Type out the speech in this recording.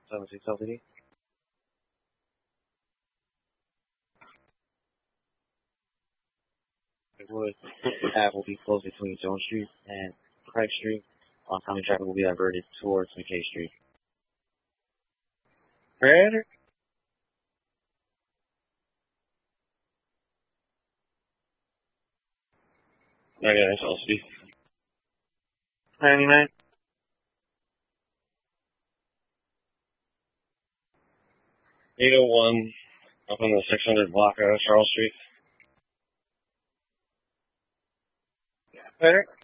76 LTD. Wood path will be closed between Jones Street and Craig Street. Oncoming traffic will be diverted towards McKay Street. Ready? Okay, that's all speed. 99. One up on the 600 block of Charles Street. Ready?